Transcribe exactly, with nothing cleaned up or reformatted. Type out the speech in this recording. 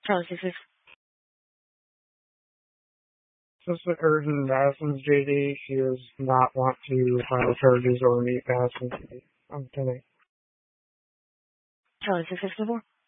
Charlie six six. Assistant Urgent Madison's J D. She does not want to file charges or meet Madison J D on tonight. Charlie six six four.